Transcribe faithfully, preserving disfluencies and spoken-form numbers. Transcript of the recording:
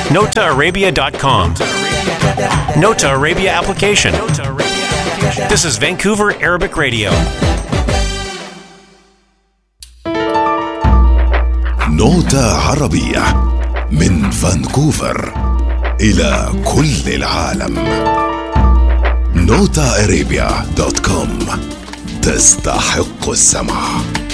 nota arabia dot com. Nota Arabia application. This is Vancouver Arabic Radio. نوتة عربية من فانكوفر إلى كل العالم. نوتا أرابيا دوت كوم تستحق السمع.